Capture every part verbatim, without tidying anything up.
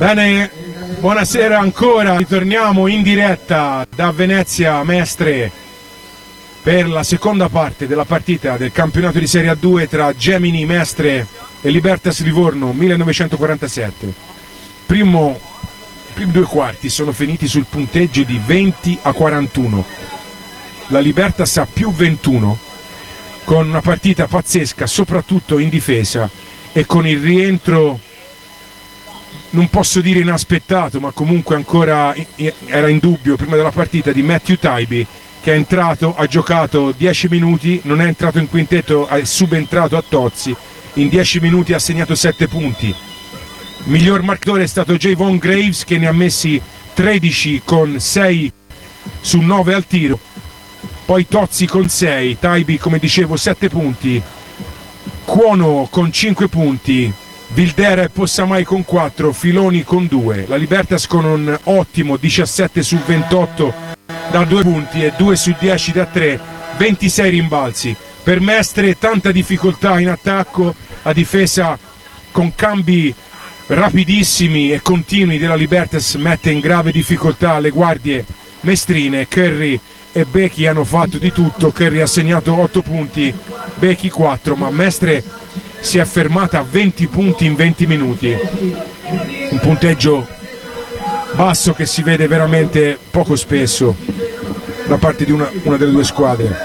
Bene, buonasera ancora, ritorniamo in diretta da Venezia Mestre per la seconda parte della partita del campionato di Serie A due tra Gemini Mestre e Libertas Livorno millenovecentoquarantasette. Primo, I primi due quarti sono finiti sul punteggio di venti a quarantuno. La Libertas ha più ventuno, con una partita pazzesca soprattutto in difesa e con il rientro, non posso dire inaspettato, ma comunque ancora era in dubbio prima della partita, di Matthew Taibi, che è entrato, ha giocato dieci minuti, non è entrato in quintetto, è subentrato a Tozzi, in dieci minuti ha segnato sette punti. Miglior marcatore è stato Javon Graves, che ne ha messi tredici con sei su nove al tiro, poi Tozzi con sei, Taibi come dicevo sette punti, Cuono con cinque punti, Vildera e Possamai con quattro, Filoni con due. La Libertas con un ottimo diciassette su ventotto da due punti e due su dieci da tre, ventisei rimbalzi. Per Mestre tanta difficoltà in attacco, a difesa con cambi rapidissimi e continui della Libertas mette in grave difficoltà le guardie mestrine. Curry e Becchi hanno fatto di tutto, Curry ha segnato otto punti, Becchi quattro, ma Mestre si è fermata a venti punti in venti minuti, un punteggio basso che si vede veramente poco spesso da parte di una, una delle due squadre.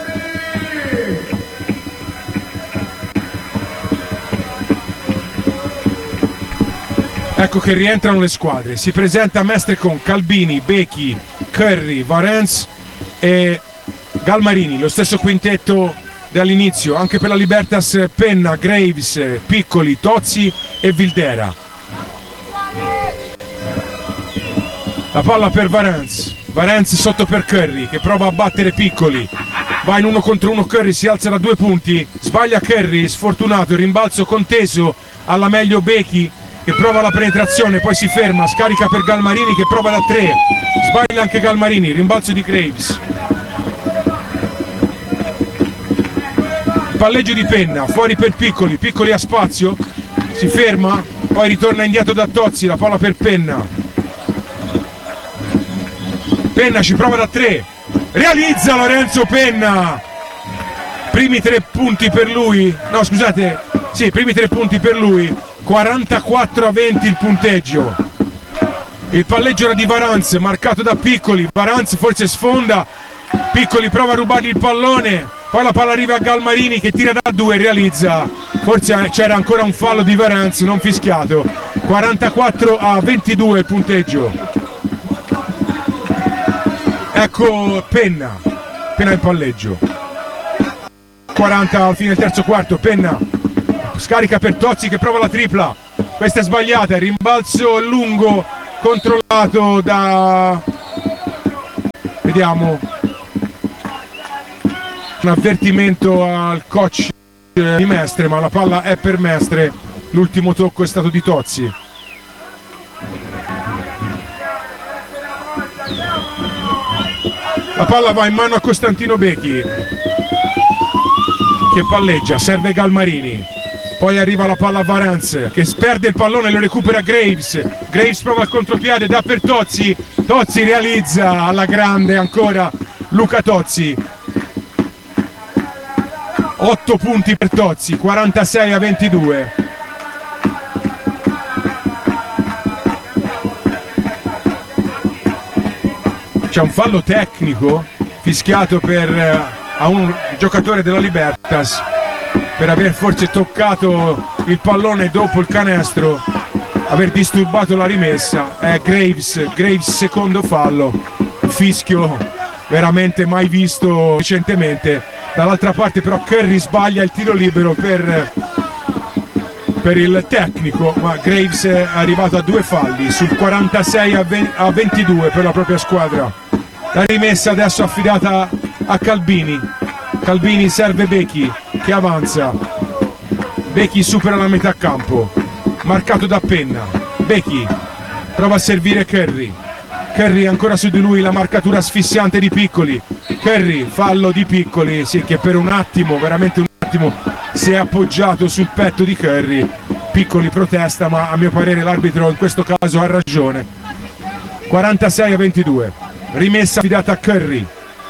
Ecco che rientrano le squadre, si presenta Mestre con Calbini, Becchi, Curry, Varens e Galmarini, lo stesso quintetto dall'inizio. Anche per la Libertas Penna, Graves, Piccoli, Tozzi e Vildera. La palla per Varens, Varens sotto per Curry che prova a battere Piccoli, va in uno contro uno, Curry si alza da due punti, sbaglia Curry, sfortunato, rimbalzo conteso, alla meglio Becchi che prova la penetrazione, poi si ferma, scarica per Galmarini che prova da tre, sbaglia anche Galmarini, rimbalzo di Graves. Palleggio di Penna, fuori per Piccoli, Piccoli a spazio, si ferma, poi ritorna indietro da Tozzi, la palla per Penna. Penna ci prova da tre, realizza Lorenzo Penna, primi tre punti per lui, no scusate, sì, primi tre punti per lui, quarantaquattro a venti il punteggio. Il palleggio era di Varans, marcato da Piccoli, Varans forse sfonda, Piccoli prova a rubargli il pallone, poi la palla arriva a Galmarini che tira da due e realizza, forse c'era ancora un fallo di Varans non fischiato. Quarantaquattro a ventidue il punteggio. Ecco Penna, Penna il palleggio, quaranta alla fine del terzo quarto. Penna scarica per Tozzi che prova la tripla, questa è sbagliata, il rimbalzo lungo controllato da, vediamo, un avvertimento al coach di Mestre, ma la palla è per Mestre, l'ultimo tocco è stato di Tozzi. La palla va in mano a Costantino Becchi che palleggia, serve Galmarini, poi arriva la palla a Varans che perde il pallone, lo recupera Graves, Graves prova il contropiede, dà per Tozzi, Tozzi realizza alla grande ancora Luca Tozzi, otto punti per Tozzi, quarantasei a ventidue. C'è un fallo tecnico fischiato per a un giocatore della Libertas per aver forse toccato il pallone dopo il canestro, aver disturbato la rimessa. È Graves, Graves secondo fallo, fischio veramente mai visto recentemente. Dall'altra parte però Curry sbaglia il tiro libero per, per il tecnico, ma Graves è arrivato a due falli sul quarantasei a ventidue per la propria squadra. La rimessa adesso affidata a Calbini, Calbini serve Becchi che avanza, Becchi supera la metà campo, marcato da Penna, Becchi prova a servire Curry, Curry ancora su di lui, la marcatura asfissiante di Piccoli, Curry, fallo di Piccoli, sì, che per un attimo, veramente un attimo, si è appoggiato sul petto di Curry. Piccoli protesta, ma a mio parere l'arbitro in questo caso ha ragione. quarantasei a ventidue, rimessa affidata a Curry.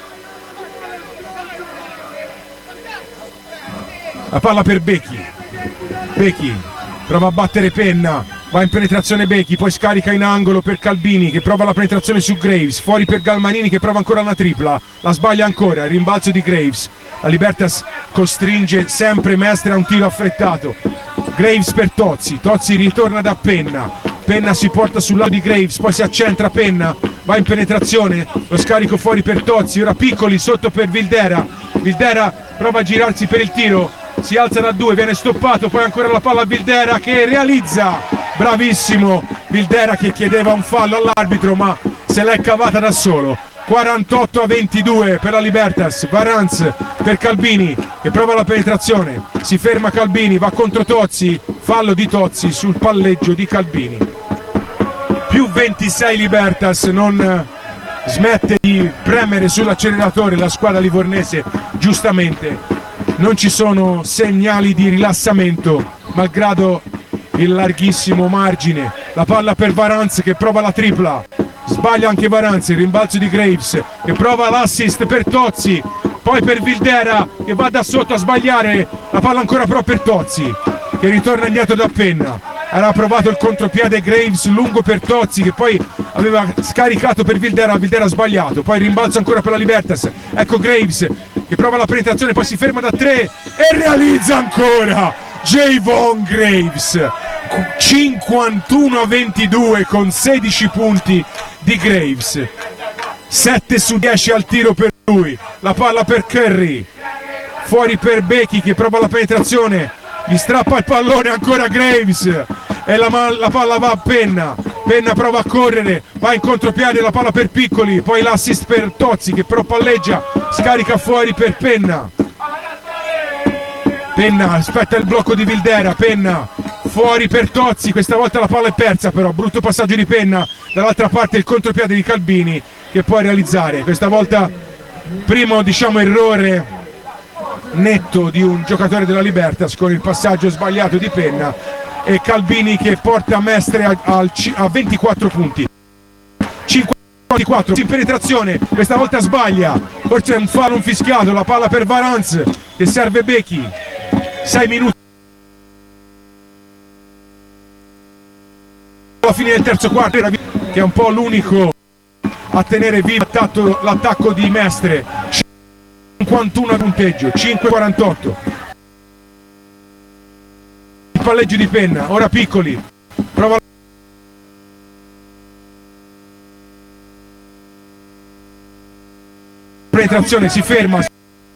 La palla per Becchi. Becchi prova a battere Penna, va in penetrazione Becchi, poi scarica in angolo per Calbini che prova la penetrazione su Graves, fuori per Galmanini che prova ancora una tripla, la sbaglia ancora, il rimbalzo di Graves. La Libertas costringe sempre Mestre a un tiro affrettato. Graves per Tozzi, Tozzi ritorna da Penna, Penna si porta sul lato di Graves, poi si accentra Penna, va in penetrazione, lo scarico fuori per Tozzi, ora Piccoli sotto per Vildera, Vildera prova a girarsi per il tiro, si alza da due, viene stoppato, poi ancora la palla a Vildera che realizza, bravissimo Vildera che chiedeva un fallo all'arbitro ma se l'è cavata da solo. quarantotto a ventidue per la Libertas, Varanz per Calbini che prova la penetrazione, si ferma Calbini, va contro Tozzi, fallo di Tozzi sul palleggio di Calbini. Più ventisei Libertas, non smette di premere sull'acceleratore la squadra livornese, giustamente non ci sono segnali di rilassamento malgrado il larghissimo margine. La palla per Varanz che prova la tripla, sbaglia anche Varanz, il rimbalzo di Graves che prova l'assist per Tozzi, poi per Vildera che va da sotto a sbagliare, la palla ancora però per Tozzi che ritorna indietro da Penna, era provato il contropiede Graves lungo per Tozzi che poi aveva scaricato per Vildera, Vildera ha sbagliato, poi rimbalzo ancora per la Libertas, ecco Graves che prova la penetrazione, poi si ferma da tre e realizza ancora Javon Graves, cinquantuno a ventidue con sedici punti di Graves, sette su dieci al tiro per lui. La palla per Curry, fuori per Becchi che prova la penetrazione, gli strappa il pallone ancora Graves e la, la palla va a Penna, Penna prova a correre, va in contropiede, la palla per Piccoli, poi l'assist per Tozzi che però palleggia, scarica fuori per Penna, Penna aspetta il blocco di Vildera, Penna fuori per Tozzi, questa volta la palla è persa però, brutto passaggio di Penna, dall'altra parte il contropiede di Calbini che può realizzare, questa volta primo diciamo errore netto di un giocatore della Libertas con il passaggio sbagliato di Penna e Calbini che porta Mestre a, a, a ventiquattro punti, cinquantaquattro in penetrazione, questa volta sbaglia, forse è un fallo, un fischiato, la palla per Varanz che serve Becchi, sei minuti alla fine del terzo quarto, che è un po' l'unico a tenere vivo l'attacco di Mestre, cinquantuno a punteggio, cinque quarantotto, il palleggio di Penna, ora Piccoli prova la penetrazione, si ferma,